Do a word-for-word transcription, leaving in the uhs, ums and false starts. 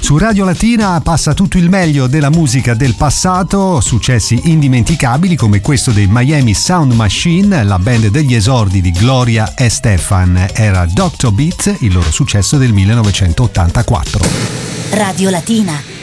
Su Radio Latina passa tutto il meglio della musica del passato, successi indimenticabili come questo dei Miami Sound Machine, la band degli esordi di Gloria e Stefan. Era Doctor Beat, il loro successo del millenovecentottantaquattro. Radio Latina.